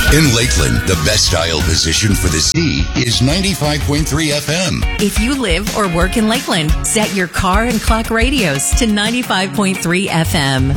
In Lakeland, the best dial position for the C is 95.3 FM. If you live or work in Lakeland, set your car and clock radios to 95.3 FM.